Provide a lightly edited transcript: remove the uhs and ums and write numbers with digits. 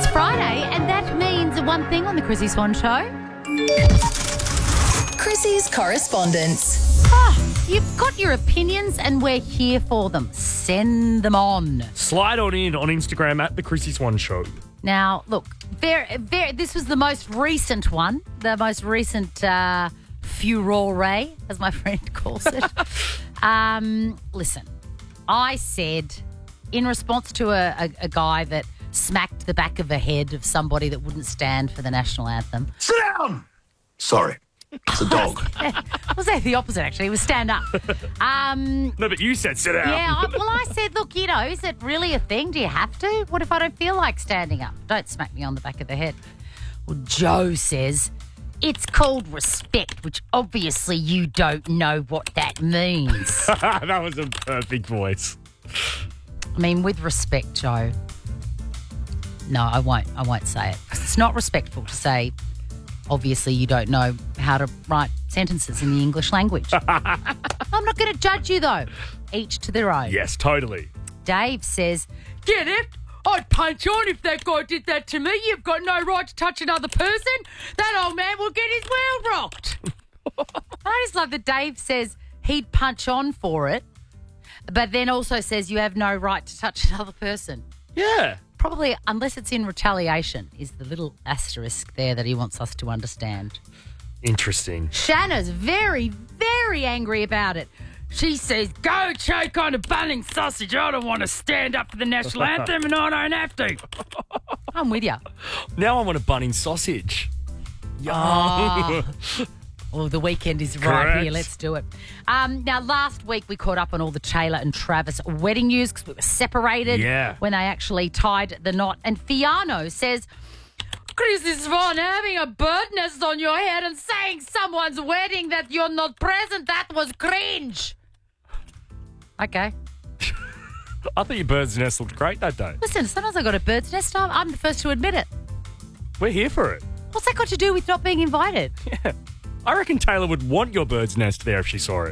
Friday, and that means one thing on the Chrissy Swan Show. Chrissy's correspondence. You've got your opinions, and we're here for them. Send them on. Slide on in on Instagram at The Chrissy Swan Show. Now, look, this was the most recent one, the most recent furore, as my friend calls it. Listen, I said, in response to a guy that smacked the back of the head of somebody that wouldn't stand for the national anthem. Sit down! Sorry, it's a dog. I was saying the opposite, actually. It was stand up. No, but you said sit down. Yeah, I said, look, is it really a thing? Do you have to? What if I don't feel like standing up? Don't smack me on the back of the head. Well, Joe says, it's called respect, which obviously you don't know what that means. That was a perfect voice. I mean, with respect, Joe. No, I won't say it. It's not respectful to say, obviously you don't know how to write sentences in the English language. I'm not going to judge you, though. Each to their own. Yes, totally. Dave says, get it? I'd punch on if that guy did that to me. You've got no right to touch another person. That old man will get his world rocked. I just love that Dave says he'd punch on for it, but then also says you have no right to touch another person. Yeah. Probably, unless it's in retaliation, is the little asterisk there that he wants us to understand. Interesting. Shanna's very, very angry about it. She says, go choke on a bunning sausage. I don't want to stand up for the national anthem and I don't have to. I'm with you. Now I want a bunning sausage. Oh. Well, the weekend is right Correct. here. Let's do it. Now, last week we caught up on all the Taylor and Travis wedding news because we were separated when they actually tied the knot. And Fiano says, Chrissy Swan, having a bird nest on your head and saying someone's wedding that you're not present, that was cringe. Okay. I thought your bird's nest looked great that day. Listen, sometimes I got a bird's nest. I'm the first to admit it. We're here for it. What's that got to do with not being invited? Yeah. I reckon Taylor would want your bird's nest there if she saw it.